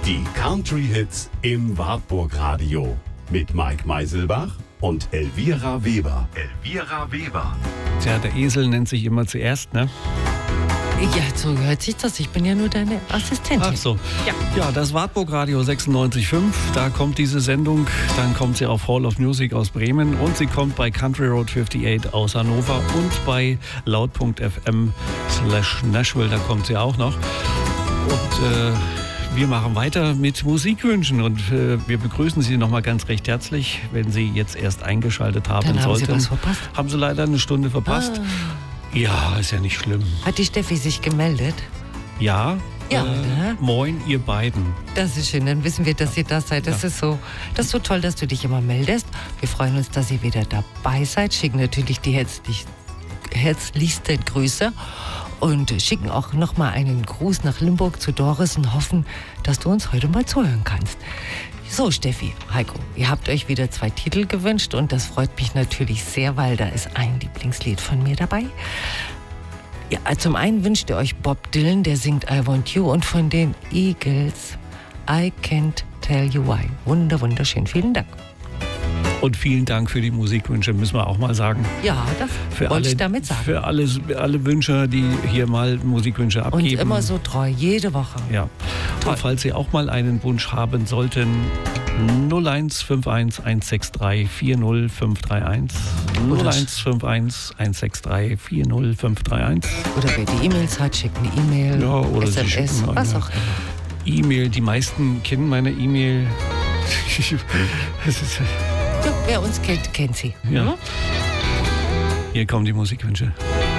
Die Country-Hits im Wartburg Radio mit Mike Meiselbach und Elvira Weber. Elvira Weber. Tja, der Esel nennt sich immer zuerst, ne? Ja, so hört sich das. Ich bin ja nur deine Assistentin. Ach so. Ja, das Wartburg Radio 96.5, da kommt diese Sendung. Dann kommt sie auf Hall of Music aus Bremen und sie kommt bei Country Road 58 aus Hannover und bei laut.fm/Nashville, da kommt sie auch noch. Und wir machen weiter mit Musikwünschen und wir begrüßen Sie nochmal ganz recht herzlich, wenn Sie jetzt erst eingeschaltet haben Dann haben sollten. Sie was verpasst? Haben Sie leider eine Stunde verpasst. Ja, ist ja nicht schlimm. Hat die Steffi sich gemeldet? Ja, Ja, ne? Moin, ihr beiden. Das ist schön, dann wissen wir, dass ihr da seid. Das ist so toll, dass du dich immer meldest. Wir freuen uns, dass ihr wieder dabei seid. Schicken natürlich die herzlichsten Grüße und schicken auch nochmal einen Gruß nach Limburg zu Doris und hoffen, dass du uns heute mal zuhören kannst. So, Steffi, Heiko, ihr habt euch wieder 2 Titel gewünscht und das freut mich natürlich sehr, weil da ist ein Lieblingslied von mir dabei. Ja, zum einen wünscht ihr euch Bob Dylan, der singt I Want You, und von den Eagles I Can't Tell You Why. Wunderschön, vielen Dank. Und vielen Dank für die Musikwünsche, müssen wir auch mal sagen. Ja, das wollte ich damit sagen. Für alle Wünscher, die hier mal Musikwünsche abgeben. Und immer so treu, jede Woche. Ja. Und falls Sie auch mal einen Wunsch haben sollten, 0151 163 40531. 0151 163 40531. Oder wer die E-Mails hat, schickt eine E-Mail, ja, oder SMS, was auch immer. E-Mail, die meisten kennen meine E-Mail. Ja, wer uns kennt, kennt sie. Ja. Hier kommen die Musikwünsche.